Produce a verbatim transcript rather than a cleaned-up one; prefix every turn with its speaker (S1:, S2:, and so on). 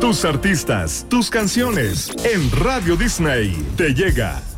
S1: tus artistas, tus canciones en Radio Disney. Te llega